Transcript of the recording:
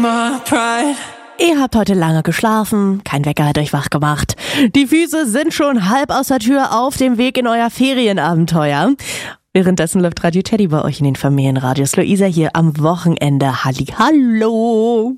my pride. Ihr habt heute lange geschlafen, kein Wecker hat euch wach gemacht. Die Füße sind schon halb aus der Tür auf dem Weg in euer Ferienabenteuer. Währenddessen läuft Radio Teddy bei euch in den Familienradios. Luisa hier am Wochenende. Hallihallo!